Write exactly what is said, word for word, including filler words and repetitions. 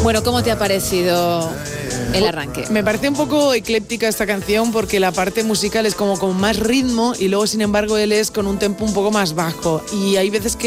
Bueno, ¿cómo te ha parecido el arranque? Me parece un poco ecléptica esta canción porque la parte musical es como con más ritmo y luego sin embargo él es con un tempo un poco más bajo y hay veces que